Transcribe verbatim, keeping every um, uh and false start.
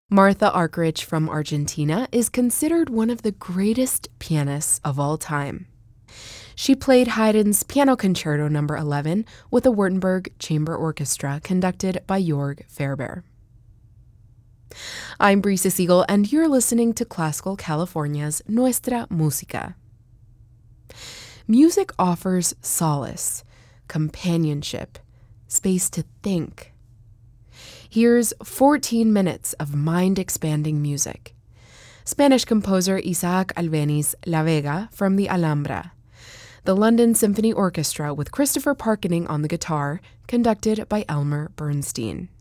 Martha Argerich from Argentina is considered one of the greatest pianists of all time. She played Haydn's Piano Concerto number eleven with the Württemberg Chamber Orchestra conducted by Jörg Ferber. I'm Brisa Siegel, and you're listening to Classical California's Nuestra Música. Music offers solace, companionship, space to think. Here's fourteen minutes of mind-expanding music. Spanish composer Isaac Albéniz La Vega from the Alhambra. The London Symphony Orchestra with Christopher Parkening on the guitar, conducted by Elmer Bernstein.